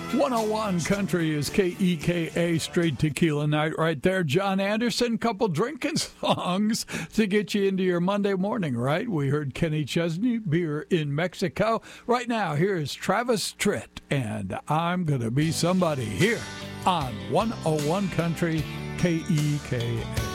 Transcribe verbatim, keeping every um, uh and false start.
one oh one Country is K E K A, straight tequila night right there. John Anderson, couple drinking songs to get you into your Monday morning, right? We heard Kenny Chesney, Beer in Mexico. Right now, here's Travis Tritt, and I'm Gonna Be Somebody here on one oh one Country, K E K A.